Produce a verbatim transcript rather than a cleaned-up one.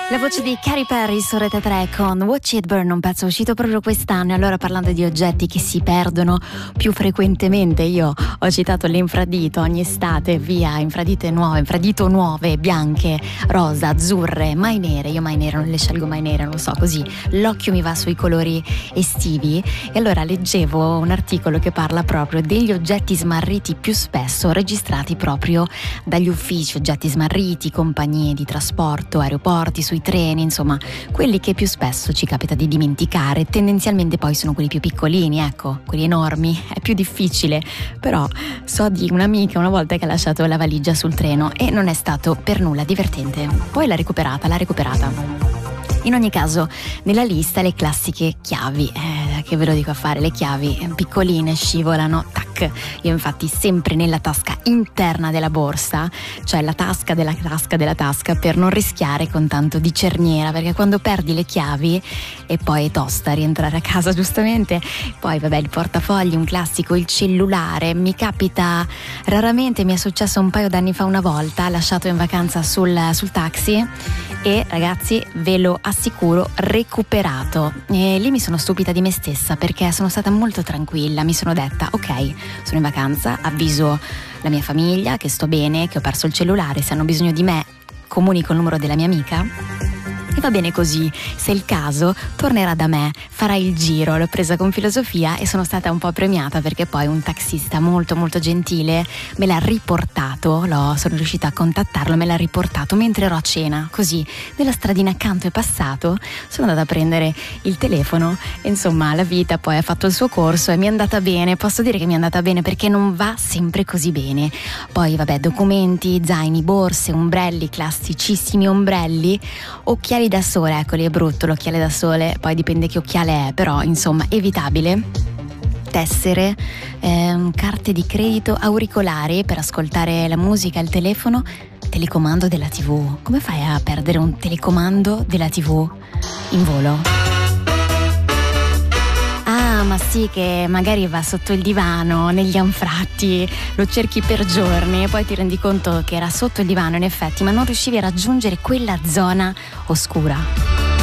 La voce di Katy Perry su Rete tre con Watch It Burn, un pezzo uscito proprio quest'anno. E allora, parlando di oggetti che si perdono più frequentemente, io ho citato l'infradito. Ogni estate via infradite nuove, infradito nuove, bianche, rosa, azzurre, mai nere. Io mai nere non le scelgo mai nere, non lo so, così l'occhio mi va sui colori estivi. E allora leggevo un articolo che parla proprio degli oggetti smarriti più spesso registrati proprio dagli uffici, oggetti smarriti, compagnie di trasporto, aeroporti, sui treni, insomma quelli che più spesso ci capita di dimenticare. Tendenzialmente poi sono quelli più piccolini, ecco, quelli enormi è più difficile. Però so di un'amica una volta che ha lasciato la valigia sul treno e non è stato per nulla divertente, poi l'ha recuperata, l'ha recuperata. In ogni caso, nella lista le classiche chiavi, eh, che ve lo dico a fare, le chiavi piccoline scivolano, tac. Io infatti sempre nella tasca interna della borsa, cioè la tasca della tasca della tasca, per non rischiare con tanto di cerniera, perché quando perdi le chiavi e poi è tosta rientrare a casa, giustamente. Poi vabbè, il portafogli, un classico, il cellulare, mi capita raramente, mi è successo un paio d'anni fa una volta, lasciato in vacanza sul, sul taxi e ragazzi ve lo assicuro recuperato. E lì mi sono stupita di me stessa, perché sono stata molto tranquilla, mi sono detta ok, sono in vacanza, avviso la mia famiglia che sto bene, che ho perso il cellulare, se hanno bisogno di me comunico il numero della mia amica e va bene così. Se è il caso tornerà da me, farà il giro. L'ho presa con filosofia e sono stata un po' premiata, perché poi un taxista molto molto gentile me l'ha riportato, l'ho, sono riuscita a contattarlo, me l'ha riportato mentre ero a cena, così nella stradina accanto è passato, sono andata a prendere il telefono e insomma la vita poi ha fatto il suo corso e mi è andata bene. Posso dire che mi è andata bene, perché non va sempre così bene. Poi vabbè, documenti, zaini, borse, ombrelli, classicissimi ombrelli, occhiali da sole, eccoli, è brutto l'occhiale da sole, poi dipende che occhiale è, però insomma evitabile. Tessere, ehm, carte di credito, auricolari per ascoltare la musica, il telefono, telecomando della tivù. Come fai a perdere un telecomando della tivù in volo? Ah, ma sì, che magari va sotto il divano, negli anfratti, lo cerchi per giorni e poi ti rendi conto che era sotto il divano in effetti, ma non riuscivi a raggiungere quella zona oscura.